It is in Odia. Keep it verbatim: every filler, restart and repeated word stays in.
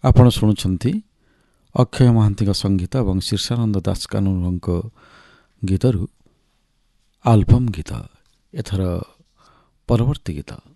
ଆପଣ ଶୁଣୁଛନ୍ତି ଅକ୍ଷୟ ମହାନ୍ତିଙ୍କ ସଙ୍ଗୀତ ଏବଂ ଶୀର୍ଷାନନ୍ଦ ଦାସକାନୁଙ୍କ ଗୀତରୁ ଆଲବମ୍ ଗୀତ। ଏଥର ପରବର୍ତ୍ତୀ ଗୀତ।